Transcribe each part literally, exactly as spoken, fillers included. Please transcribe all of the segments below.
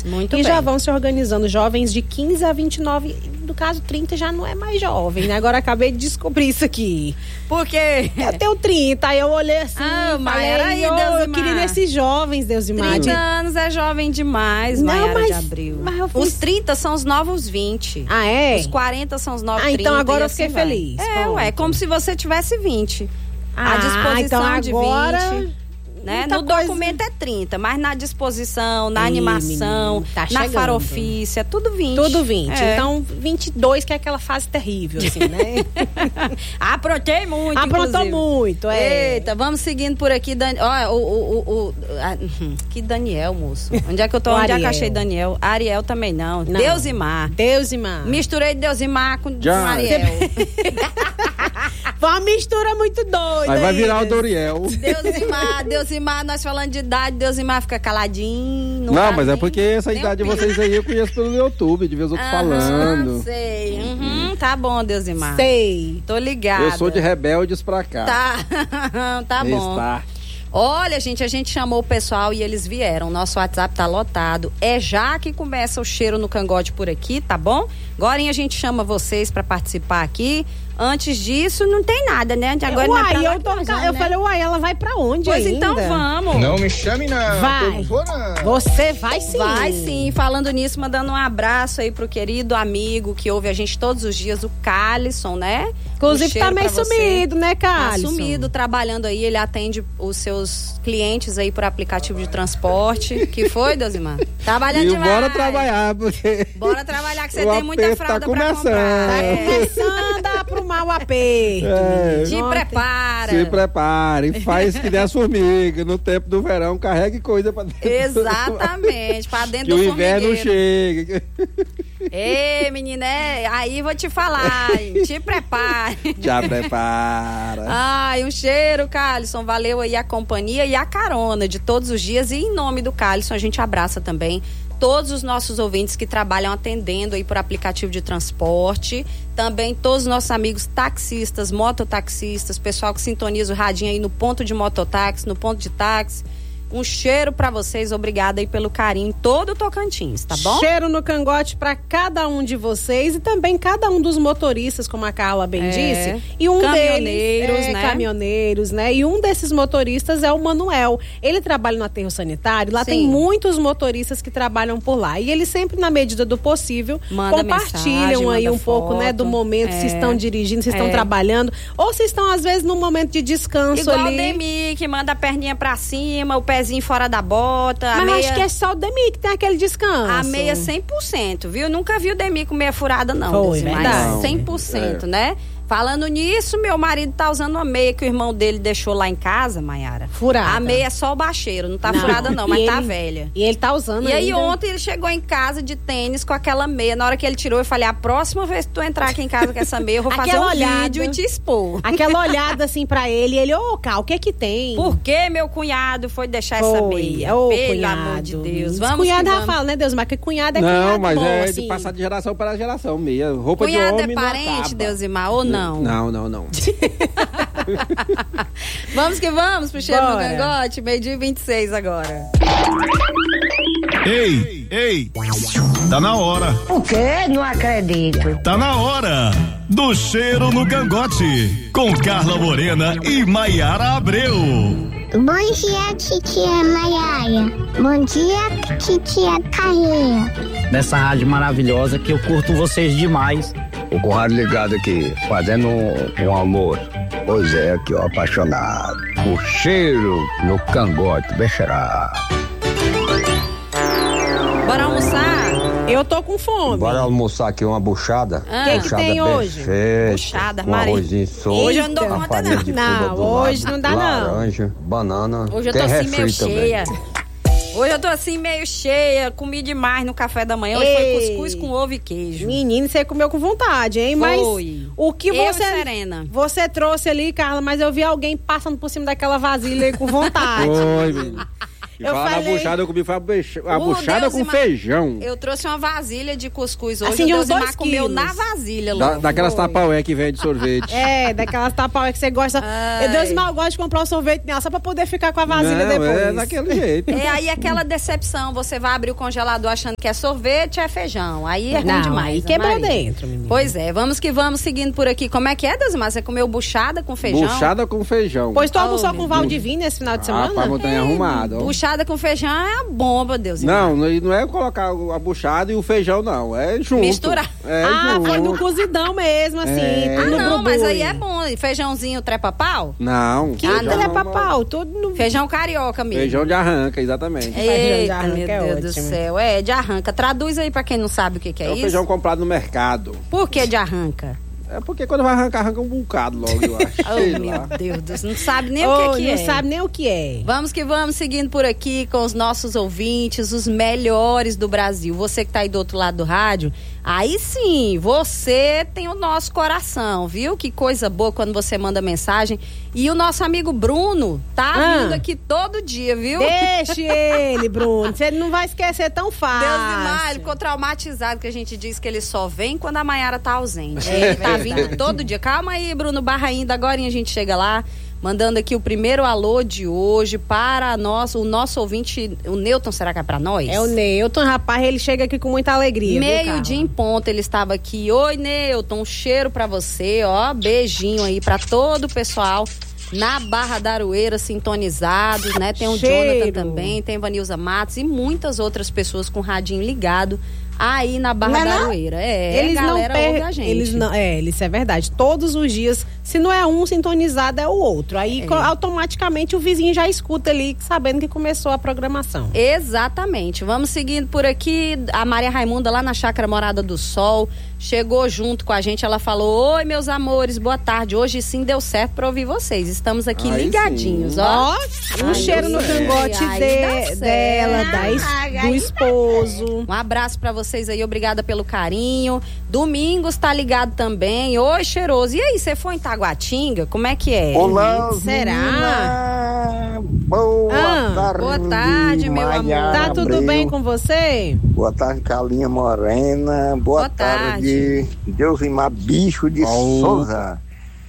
Muito e bem. já vão se organizando jovens de quinze a vinte e nove, no caso trinta já não é mais jovem, né? Agora acabei de descobrir isso aqui. Por quê? Eu tenho trinta, aí eu olhei assim, Ah, Maiara, falei, aí, oh, Deus eu queria nesses jovens, Deus trinta de... anos é jovem demais, Não, Maiara mas- de Abril. mas eu fiz- Os trinta são os novos vinte. Ah, é? Os quarenta são os novos Ah, trinta. então agora e eu fiquei assim vai. feliz. É, Pronto. ué, como se você tivesse vinte. Ah, a disposição então de agora... vinte. Né? Muita No coisa- documento é trinta, mas na disposição, na Ih, animação, menino, tá na chegando. farofícia, tudo vinte. Tudo vinte. É. Então, vinte e dois, que é aquela fase terrível, assim, né? Aprontei muito, Aprontou inclusive. muito, é. Eita, vamos seguindo por aqui. Dan... Olha, o, o, o, o- ah, uhum. Que Daniel, moço. Onde é que eu tô? O Onde é que eu Ariel. achei Daniel? Ariel também não. Não. Deus e Mar. Deus e mar. Misturei Deus e Mar com, com Já. Ariel. Foi uma mistura muito doida. Aí vai virar o né? Doriel. Deus e Mar, Deus e Mar, nós falando de idade, Deus e Mar fica caladinho. Não, dá mas é nem- porque essa nem idade de um pingo. vocês aí eu conheço pelo YouTube, de vez eu tô Aham, falando. sei. Uhum, tá bom, Deus e Mar. Sei. Tô ligada. Eu sou de rebeldes pra cá. Tá, tá bom. Está. Olha, gente, a gente chamou o pessoal e eles vieram. Nosso WhatsApp tá lotado. É já que começa o cheiro no cangote por aqui, tá bom? Agora a gente chama vocês pra participar aqui. Antes disso, não tem nada, né? De agora não é uai, pra lá eu, que tô, nós ca- vamos, eu né? falei, uai, ela vai pra onde Pois ainda? então vamos. Não me chame não. Vai. Eu não vou não. Você vai sim. Vai sim. Falando nisso, mandando um abraço aí pro querido amigo que ouve a gente todos os dias, o Calisson, né? Inclusive Um cheiro tá meio pra você. sumido, né, Tá Calisson? sumido, trabalhando aí, ele atende os seus clientes aí por aplicativo de transporte. Que foi, Deusimar? Trabalhando E demais. bora trabalhar, porque Bora trabalhar que você O tem muita aperto tá fralda pra começando. comprar. Tá É. começando a aprumar o aperto. É. Te Ontem- prepara. se prepare, faz que nem as formigas. No tempo do verão, carregue coisa pra dentro. Exatamente, pra dentro Que do o inverno formigueiro. chega. Ei, menina, é, aí vou te falar, hein, te prepare. Já prepara. Ai, um cheiro, Calisson. Valeu aí a companhia e a carona de todos os dias. E em nome do Calisson, a gente abraça também todos os nossos ouvintes que trabalham atendendo aí por aplicativo de transporte. Também todos os nossos amigos taxistas, mototaxistas, pessoal que sintoniza o radinho aí no ponto de mototáxi, no ponto de táxi. Um cheiro pra vocês, obrigada aí pelo carinho, todo o Tocantins, tá bom? Cheiro no cangote pra cada um de vocês e também cada um dos motoristas, como a Carla bem É. disse. E um Caminhoneiros, deles, é, né? caminhoneiros, né? E um desses motoristas é o Manuel. Ele trabalha no aterro sanitário, lá Sim. tem muitos motoristas que trabalham por lá. E eles sempre, na medida do possível, Manda compartilham mensagem, aí manda um pouco, né, do foto. momento, É. se estão dirigindo, se estão É. trabalhando, ou se estão, às vezes, num momento de descanso Igual ali. o Demi, que manda a perninha pra cima, o pezinho fora da bota. a Mas meia... acho que é só o Demi que tem aquele descanso. A meia cem por cento, viu? Nunca vi o Demi com meia furada, não. Foi, Deusi, verdade. mas cem por cento, né? Falando nisso, meu marido tá usando uma meia que o irmão dele deixou lá em casa, Maiara. Furada. A meia é só o bacheiro, não tá furada não, mas E tá ele- velha. E ele tá usando E aí ainda. ontem ele chegou em casa de tênis com aquela meia. Na hora que ele tirou, eu falei, a próxima vez que tu entrar aqui em casa com essa meia, eu vou fazer Aquela um olhada. vídeo e te expor. Aquela olhada assim pra ele, e ele, ô, Cal, o que que tem? Por que meu cunhado foi deixar essa Foi, meia? ô, Pelo cunhado. amor de Deus. Os Vamos cunhado que já vamos. fala, né, Deus? Mas que cunhado é Não, cunhado mas bom, é assim. de passar de geração para geração meia. Roupa Cunhado de é homem parente, não acaba. Deusimar, ou não? Não, não, não. Vamos que vamos pro cheiro no Bora. cangote, meio-dia e vinte e seis agora. Ei, ei, tá na hora, O quê? Não acredito. tá na hora do cheiro no cangote, com Carla Morena e Maiara Abreu. Bom dia, titia Maiara. Bom dia, titia Carreira. Dessa rádio maravilhosa que eu curto vocês demais. O Conrado ligado aqui, fazendo um, um amor. Pois é, aqui ó, apaixonado. O cheiro no cangote, bexerá. Bora almoçar? Eu tô com fome. Bora almoçar aqui uma buchada. Ah. Que que buchada tem hoje? perfeita, Buchada, com Mari. arrozinho solto. Hoje eu não dou uma conta, farinha não. de Não, fuga do hoje lado, não dá, não. laranja, banana. Hoje eu tem tô assim meio refri também. cheia. Hoje eu tô assim meio cheia, comi demais no café da manhã. Hoje Ei. foi cuscuz com ovo e queijo. Menino, você comeu com vontade, hein? Mas Foi. o que Eu você e Serena. você trouxe ali, Carla, mas eu vi alguém passando por cima daquela vasilha aí com vontade. Oi, menino. E Eu fala falei... na buchada, eu comi foi a, bucha- a Uh, buchada com Deusimar, feijão. Eu trouxe uma vasilha de cuscuz hoje. Assim, o de uns Deusimar dois comeu quilos. na vasilha, Da, logo. daquelas tapaué que vende sorvete. É, daquelas tapaué que você gosta. Ai. Eu Deus mal gosto de comprar o sorvete nela só pra poder ficar com a vasilha Não, depois. é daquele jeito. É aí aquela decepção, você vai abrir o congelador achando que é sorvete, é feijão. Aí é ruim Não, demais. aí quebrou Maria. dentro, menina. Pois é, vamos que vamos seguindo por aqui. Como é que é, Deusimar? Você comeu buchada com feijão? Buchada com feijão. Pois tu almoçou Oh, com o meu Valdivino esse final de semana? Ah, pra montanha arrumada. ó. Buchada com feijão é a bomba, Deus. Não, não é colocar a buchada e o feijão, não. É junto. Misturar. É ah, junto. foi no cozidão mesmo, assim. É. Ah, no não, brubui. mas aí é bom. Feijãozinho trepa-pau? Não. Que Ah, feijão não. é não, papau, todo no... Feijão carioca mesmo. Feijão de arranca, exatamente. Feijão de Eita, arranca meu é Deus do ótimo. céu. É, de arranca. Traduz aí pra quem não sabe o que, que é, É o isso. feijão comprado no mercado. Por que de arranca? É porque quando vai arrancar, arranca um bocado logo, eu acho. Oh, Sei meu lá. Deus do céu. Não sabe nem Oh, o que, que não é. sabe nem o que é. Vamos que vamos, seguindo por aqui com os nossos ouvintes, os melhores do Brasil. Você que tá aí do outro lado do rádio, aí sim, você tem o nosso coração, viu? Que coisa boa quando você manda mensagem. E o nosso amigo Bruno tá Ah. vindo aqui todo dia, viu? Deixe ele, Bruno. Você não vai esquecer tão fácil. Deus me mar, ele ficou traumatizado, que a gente diz que ele só vem quando a Maiara tá ausente. Ele tá vindo todo dia. Calma aí, Bruno Barra, ainda agora a gente chega lá. Mandando aqui o primeiro alô de hoje para nós, o nosso ouvinte, o Newton, será que é pra nós? É o Newton, rapaz, ele chega aqui com muita alegria. Meio dia em ponto, ele estava aqui. Oi, Newton, um cheiro pra você, ó. Beijinho aí pra todo o pessoal na Barra da Aroeira, sintonizados, né? Tem o Cheiro. Jonathan também, tem Vanilza Matos e muitas outras pessoas com o radinho ligado aí na Barra Não é da não? Aroeira. É, Eles a galera não ouve per... a gente. Eles não, é, isso é verdade. Todos os dias, se não é um sintonizado, é o outro. Aí É. co- automaticamente o vizinho já escuta ali, sabendo que começou a programação. Exatamente. Vamos seguindo por aqui. A Maria Raimunda, lá na Chácara Morada do Sol, chegou junto com a gente. Ela falou: oi, meus amores, boa tarde. Hoje sim deu certo pra ouvir vocês. Estamos aqui Aí ligadinhos, sim. ó. Ó, um Ai, cheiro no Deus. cangote Aí de- dá certo. dela, da es- do esposo. Um abraço pra vocês aí, obrigada pelo carinho. Domingos tá ligado também. Oi, cheiroso. E aí, você foi em Taguatinga? Como é que é? Olá, Será? menina. Boa Ah, tarde. boa tarde, meu amor. Maiara Tá tudo Abreu. bem com você? Boa tarde, Carlinha Morena. Boa, Boa tarde, Deusimar Bicho de Oh. Souza.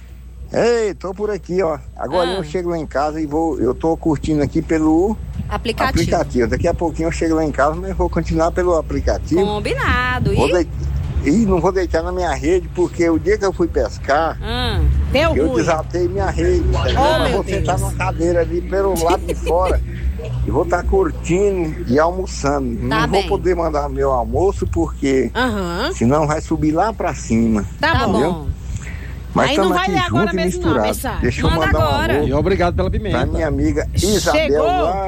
Ei, tô por aqui, ó. Agora Ah. eu chego lá em casa e vou. Eu tô curtindo aqui pelo Aplicativo. aplicativo. Daqui a pouquinho eu chego lá em casa, mas vou continuar pelo aplicativo. Combinado. Vou E? deit- E não vou deitar na minha rede, porque o dia que eu fui pescar, Hum. Deu eu ruim. desatei minha rede. entendeu? Oh, Eu meu vou sentar Deus. numa cadeira ali pelo lado de fora e vou estar curtindo e almoçando. Tá não bem. vou poder mandar meu almoço, porque Aham. senão vai subir lá pra cima. Tá, Tá bom. bom. Mas Aí não estamos vai aqui ler agora juntos e mesmo não, misturados. mensagem. Deixa eu Manda mandar agora. um E alô obrigado pela pra pimenta. minha amiga Isabel Chegou? lá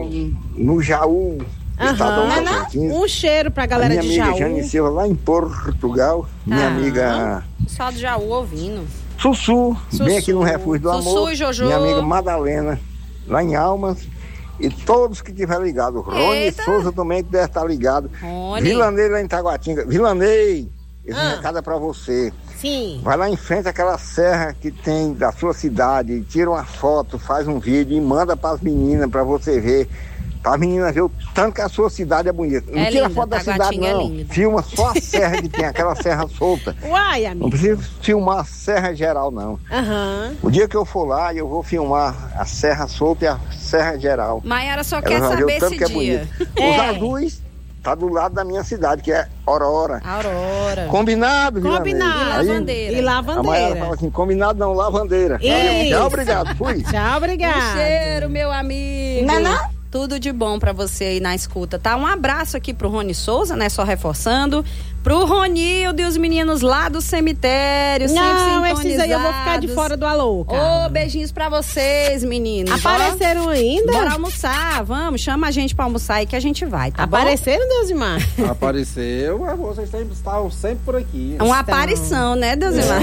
no Jaú, Estadão Aham. Tocantins. Um cheiro pra A galera minha de amiga Jaú. Jane Silva lá em Portugal. Minha Ah. amiga Só do Jaú ouvindo. Sussu, Sussu. bem aqui no Refúgio do Sussu Amor. e Jojo. Minha amiga Madalena, lá em Almas. E todos que estiver ligado. Rony Eita. Souza também que deve estar ligado. Rony. Vilanei lá em Taguatinga. Vilanei, esse Ah. recado é pra você. Sim. Vai lá em frente àquela serra que tem da sua cidade, tira uma foto, faz um vídeo e manda pras meninas pra você ver. Pra as meninas ver o tanto que a sua cidade é bonita. Não É tira linda, foto da cidade, Taguatinga é não. linda. Filma só a serra que tem, aquela serra solta. Uai, Não amigo. precisa filmar a serra geral, não. Aham. O dia que eu for lá, eu vou filmar a serra solta e a serra geral. Maiara só Ela quer vai ver saber o tanto esse que é dia. bonito. É. Os azuis tá do lado da minha cidade, que é Aurora. Aurora. Combinado, Vilanei? Combinado. Aí, Lavandeira. E a Maiara lavandeira. fala assim, combinado não, lavandeira. Isso. Tchau, obrigado, fui. Tchau, Um obrigado. cheiro, meu amigo. Não é não? Tudo de bom pra você aí na escuta, tá? Um abraço aqui pro Rony Souza, né? Só reforçando. Pro Ronildo e os meninos lá do cemitério, Não, sempre esses aí eu vou ficar de sintonizados. fora do alô, Ô, cara. beijinhos pra vocês, meninos. Apareceram Ó, ainda? Bora almoçar, vamos. Chama a gente pra almoçar aí que a gente vai, tá Apareceram, Deusimar? Apareceu, mas vocês sempre, estavam sempre por aqui. bom? Uma aparição, né, Deusimar?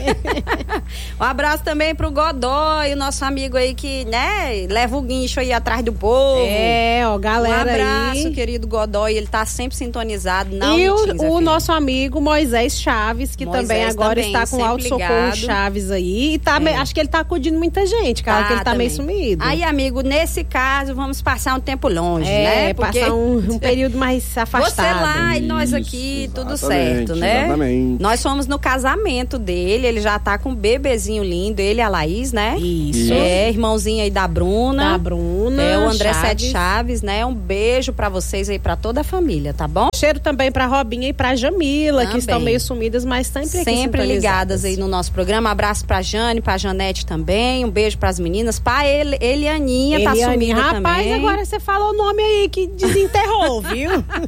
É, Um abraço também pro Godoy, o nosso amigo aí que, né, leva o guincho aí atrás do povo. É, ó, Um galera abraço, aí. querido Godoy, ele tá sempre sintonizado na E Unitins o, o F M. nosso amigo Moisés Chaves, que Moisés também agora também, está com o sempre Auto Socorro ligado. Chaves aí. E tá, É. me- acho que ele tá acudindo muita gente, cara, Tá, que ele tá também. meio sumido. Aí, amigo, nesse caso, vamos passar um tempo longe, é, né? Porque passar um, um período mais afastado. você lá e nós Isso, aqui, tudo exatamente, certo, né? exatamente. Nós fomos no casamento dele, ele já tá com um bebezinho lindo, ele e a Laís, né? Isso. É, irmãozinho aí da Bruna. Da Bruna. É, o André Chaves. Sete Chaves, né? Um beijo pra vocês aí, pra toda a família, tá bom? Cheiro também pra Robinha e pra Jamila, Também. que estão meio sumidas, mas sempre aqui Sempre sintonizadas. ligadas aí no nosso programa. Abraço pra Jane, pra Janete também. Um beijo pras meninas. Pra ele, Elianinha, tá Elianinha, sumida rapaz, também. agora você falou o nome aí que desenterrou, viu?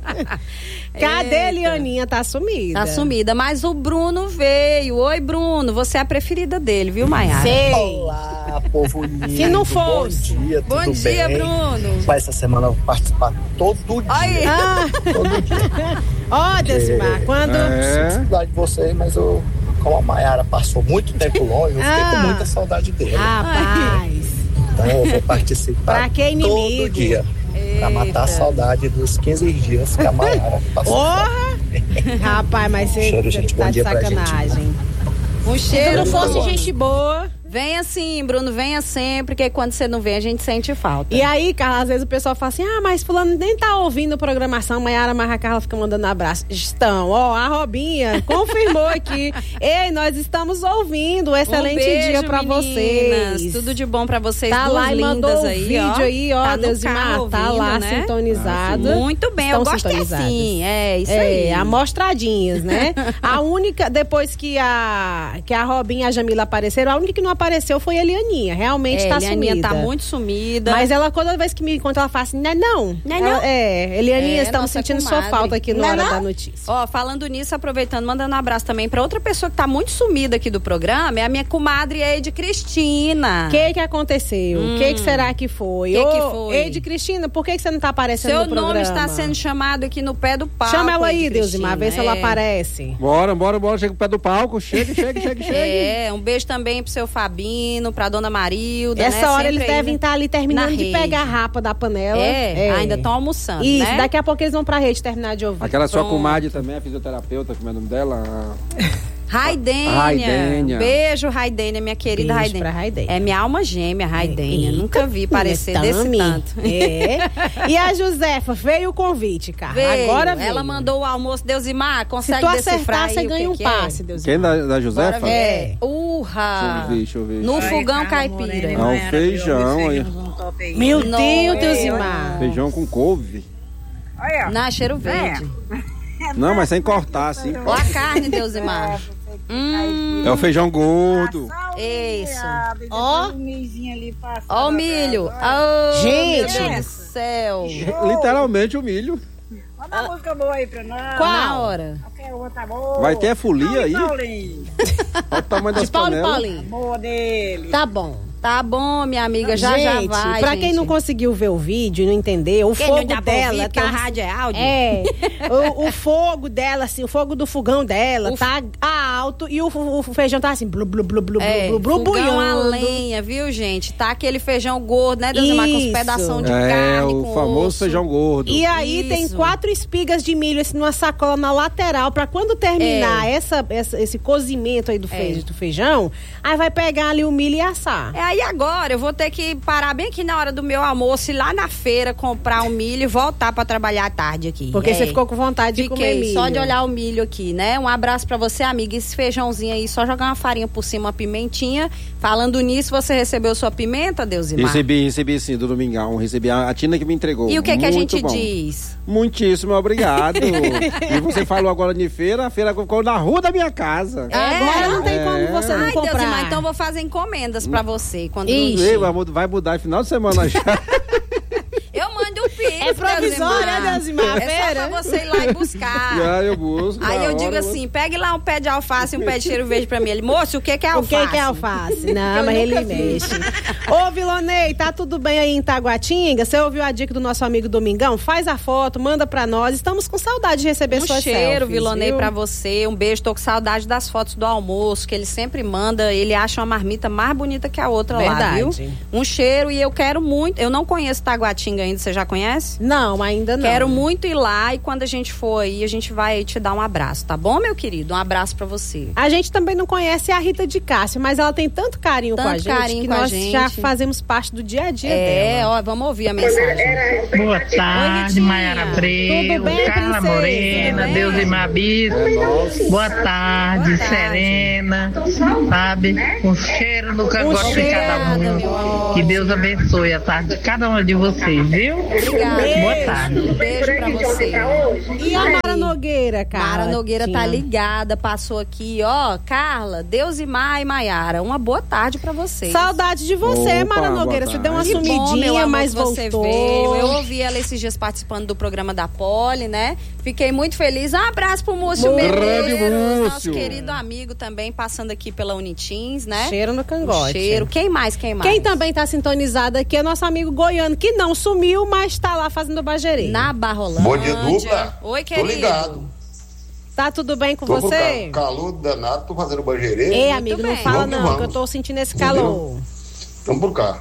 Cadê Eita. Elianinha? Tá sumida. Tá sumida, mas o Bruno veio. Oi, Bruno, você é a preferida dele, viu, Maiara? Sei. Olá, povo lindo. Se não fosse. Bom dia, tudo Bom dia, bem? Bruno. Mas essa semana eu vou participar todo dia. Aí. Ah, Todo dia. ó, Desimar, quando... É. Saudade de vocês, mas eu, como a Maiara passou muito tempo longe, eu fiquei Ah. com muita saudade dele. Rapaz, Então eu vou participar Pra que inimigo? todo dia. Pra matar a saudade dos quinze dias que a Maiara passou. porra! Rapaz, mas você, Cheiro, você gente, tá bom de dia pra gente. sacanagem. Um Se cheiro. não fosse Bruno. gente boa... Venha sim, Bruno, venha sempre, que quando você não vem, a gente sente falta. E aí, Carla, às vezes o pessoal fala assim, ah, mas fulano nem tá ouvindo programação, Maiara Marra Carla fica mandando abraço. Estão, ó, a Robinha confirmou aqui. Ei, nós estamos ouvindo, excelente um beijo, dia pra meninas. vocês. Tudo de bom pra vocês, Tá duas lá e lindas mandou o aí, vídeo ó. aí, ó, Tá no Deusimar, carro tá ouvindo, lá né? sintonizada. Muito bem, eu Estão gosto é sintonizadas. assim, é isso É, aí. amostradinhas, né? A única, depois que a, que a Robinha e a Jamila apareceram, a única que não apareceu foi a Elianinha. Realmente É, tá Elianinha sumida. tá muito sumida. Mas ela, toda vez que me encontra, ela fala assim, não é não. Não é Ela- não? É, Elianinha, É, estamos nossa sentindo comadre. sua falta aqui na Não é hora não? da notícia. Ó, falando nisso, aproveitando, mandando um abraço também pra outra pessoa que tá muito sumida aqui do programa, é a minha comadre Eide Cristina. O que que aconteceu? O que que será que foi? Que que Ô, foi? Eide Cristina, por que que você não tá aparecendo Seu no programa? nome está sendo chamado aqui no pé do palco. Chama ela aí, Eide Deusimar, vê se Cristina. ela É. aparece. Bora, bora, bora. Chega pro pé do palco. Chega, chega, chega, chega. É, um beijo também pro seu Fabino, pra dona Marilda. Essa né? hora Sempre eles aí, devem né? estar ali terminando Na de rede. pegar a rapa da panela. É, ainda estão almoçando, Isso, né? daqui a pouco eles vão pra rede terminar de ouvir. Aquela sua Pronto. comadre também, a fisioterapeuta, como é o nome dela? Raidênia. Raidênia. Beijo, Raidênia, minha querida Beijo Raidênia. pra Raidênia. É minha alma gêmea, Raidênia. Eita, Nunca vi parecer minha desse Tami. tanto. É. E a Josefa, veio o convite, cara. Veio. Agora veio. Ela mandou o almoço. Deusimar, Se consegue tu decifrar acertar, você aí o ganha que um que passe, é? Deus. Quem da, da Josefa? Bora ver. É. Urra. Deixa eu ver, deixa eu ver. No Ai, fogão Carla caipira. Morena e Não, Maiara, feijão, viu? aí. Feijãozão top aí. Meu Não, Deus, é. Deusimar. Feijão com couve. Olha, Na cheiro verde. Não, mas sem cortar, assim. Ó a carne, Deusimar. Hum, É o feijão gordo. isso. Ó. Ó. Ó o milho. Oh, Gente. meu Deus do céu. Literalmente o milho. Manda uma música boa aí pra nós. Qual? Na hora. Qualquer outra boa. Vai ter a folia aí? Paulinho. Olha o tamanho das De Paulo e panelas. Paulinho. Boa dele. Tá bom. Tá bom, minha amiga, já já gente, vai. pra gente. quem não conseguiu ver o vídeo e não entendeu, o Quem fogo não dá pra dela ouvir, porque tá o rádio é áudio? É. o, o fogo dela, assim, o fogo do fogão dela O tá alto e o, o feijão tá assim, blu, blu, blu, blu, É, blu, blu, fogão a buiando. lenha, viu, gente? Tá aquele feijão gordo, né, Deusimar? Com os Isso. pedação de É, carne, o com famoso osso. feijão gordo. E aí tem Isso. quatro espigas de milho assim, numa sacola na lateral, pra quando terminar É. essa, essa- esse cozimento aí do, É. feijão, do feijão, aí vai pegar ali o milho e assar. É, aí agora eu vou ter que parar bem aqui na hora do meu almoço, ir lá na feira, comprar um milho e voltar pra trabalhar à tarde aqui. Porque É. você ficou com vontade de comer Fiquei milho. só de olhar o milho aqui, né? Um abraço pra você, amiga. Esse feijãozinho aí, só jogar uma farinha por cima, uma pimentinha. Falando nisso, você recebeu sua pimenta, Deusimar? Recebi, recebi sim, do Domingão. Recebi a, a Tina que me entregou. E o que que a Muito gente bom. diz? Muitíssimo obrigado. E você falou agora de feira, a feira ficou na rua da minha casa. Agora não tem É. como você não Ai, comprar. Deusimar, então eu vou fazer encomendas pra você. Quando Ixi. Ei, vai mud- vai mudar no final de semana já. eu mando o Pix, É provisória, Deusimar, a É feira. só pra você ir lá e buscar. Já eu busco. Aí na eu hora, digo assim, pegue lá um pé de alface e um pé de cheiro verde pra mim. Ele, moço, o que que é O alface? que, que é alface? Não, Eu mas ele nunca vi. mexe. Ô, Vilonei, tá tudo bem aí em Taguatinga? Você ouviu a dica do nosso amigo Domingão? Faz a foto, manda pra nós. Estamos com saudade de receber Um suas cheiro, selfies, Vilonei, viu? pra você. Um beijo, tô com saudade das fotos do almoço, que ele sempre manda. Ele acha uma marmita mais bonita que a outra lá, Verdade. viu? Um cheiro e eu quero muito. Eu não conheço Taguatinga ainda, você já conhece? Não, Não, ainda não. Quero muito ir lá e quando a gente for aí, a gente vai te dar um abraço, tá bom, meu querido? Um abraço pra você. A gente também não conhece a Rita de Cássia, mas ela tem tanto carinho Tanto com a gente carinho que com a nós gente. já fazemos parte do dia a dia É, dela. ó, vamos ouvir a mensagem. Boa tarde, Maiara Abreu, Tudo bem, Carla princesa? Morena, Tudo bem? Deus e Mabis. Boa tarde, Boa tarde. Serena, sabe? Um cheiro no cangote de cheiro, cada meu um. amor. Que Deus abençoe a tarde de cada um de vocês, viu? Obrigada. Boa tarde. Beijo pra você. E a Mara Nogueira, cara? Mara Nogueira tá ligada, passou aqui, ó. Carla, Deus e Mai e Maiara, uma boa tarde pra vocês. Saudade de você, Opa, Mara boa Nogueira. Você deu uma tarde. Que bom, meu sumidinha, amor, mas que você voltou. veio. Eu ouvi ela esses dias participando do programa da Poli, né? Fiquei muito feliz. Um abraço pro Múcio Grande Medeiros, nosso Múcio. querido amigo também, passando aqui pela Unitins, né? Cheiro no cangote. Cheiro. Quem mais, quem mais? Quem também tá sintonizado aqui é nosso amigo goiano, que não sumiu, mas tá lá fazendo bajereiro. Na Barrolândia. Bom dia, dupla. Oi, Tô querido. ligado. Tá tudo bem com Tô você? com calor danado, tô fazendo banjeireiro. Ei, amigo, não bem. fala Vamos que não, vamos. que eu tô sentindo esse Entendeu? calor. Vamos por cá.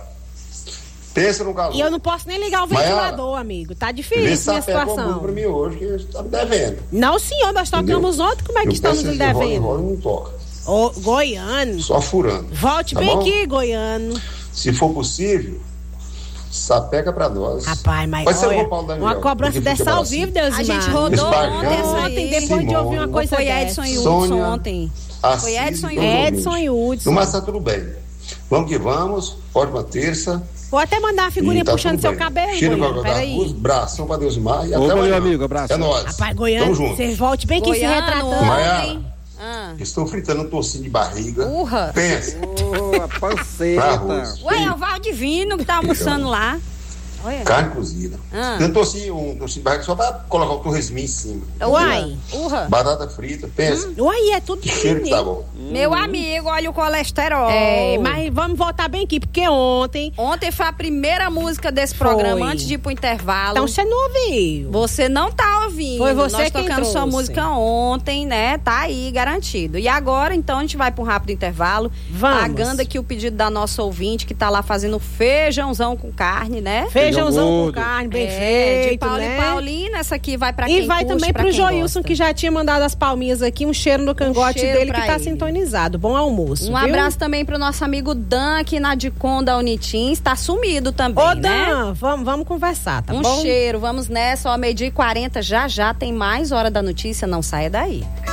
Pensa no calor. E eu não posso nem ligar o Maiara, ventilador, amigo. Tá Vê difícil se a minha você pega um situação. pra mim hoje, que você tá me devendo. Não, senhor, nós tocamos Entendeu? ontem, como é que Eu estamos peço lhe esse rolo, devendo? rolo não toca. Ô, goiano. Só furando. Volte Tá bem bom? aqui, goiano. Se for possível, sapeca pra nós. Rapaz, mas Vai ser olha, o Paulo Daniel, uma cobrança que fica dessa ao bracinho. vivo, Deus A gente Mar. rodou Espargão, ontem essa aí. Ontem, depois de ouvir uma Simone. coisa Foi dessa. Edson e Hudson Sônia, ontem. Assis Foi Edson e todos os Hudson. Edson ouvintes. e Hudson. No mais tá tudo bem. Vamos que vamos. Ótima terça. Vou até mandar uma figurinha E tá puxando tudo seu bem. cabelo, Cheiro goiano. pra Peraí. Cruz, bração pra Deus Mar e Opa, até meu amanhã. amigo, abraço. É nóis. Rapaz, goiano, Tamo junto. você volte bem aqui se Goiano, retratando. Maiara, Ah. estou fritando um tocinho de barriga. Urra. Pensa. Ô, a Pra panceta. arroz. Ué, é o Val Divino que tá almoçando lá. Olha. Carne cozida. Ah. Tem um tocinho, um tocinho de barriga só pra colocar o torresminho em cima. Uai. Urra. Batata frita, pensa. Uai, é tudo Que cheiro que tá pequenininho. bom. Meu amigo, olha o colesterol. É, mas vamos voltar bem aqui, porque ontem... Ontem foi a primeira música desse Foi. programa, antes de ir pro intervalo. Então você não ouviu. Você não tá ouvindo. Foi você Nós quem tocamos sua trouxe. música ontem, né? Tá aí, garantido. E agora, então, a gente vai pra um rápido intervalo. Vamos. Pagando aqui o pedido da nossa ouvinte, que tá lá fazendo feijãozão com carne, né? Feijãozão com gordo. carne, bem É, de feito, Paulo né? e Paulina, essa aqui vai pra E quem vai curte, também pra pro quem Joilson, gosta. que já tinha mandado as palminhas aqui, um cheiro no cangote cheiro dele, pra que tá ele. sintonizado. Bom almoço, Um viu? abraço também pro nosso amigo Dan, aqui na Dicom da Unitins. Tá sumido também, Ô, né? Dan, vamos, vamos conversar, tá Um bom? cheiro, vamos nessa, ó, meio-dia e quarenta, já já tem mais Hora da Notícia, não saia daí.